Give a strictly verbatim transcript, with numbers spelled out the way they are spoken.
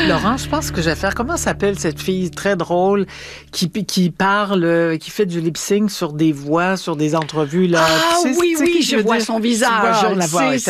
Laurent, je pense que je vais faire. Comment s'appelle cette fille très drôle qui, qui parle, qui fait du lip-sync sur des voix, sur des entrevues? Là. Ah tu sais, oui, tu sais oui, qui je veux vois dire? son visage. Tu vois, on la voit, C'est ouais,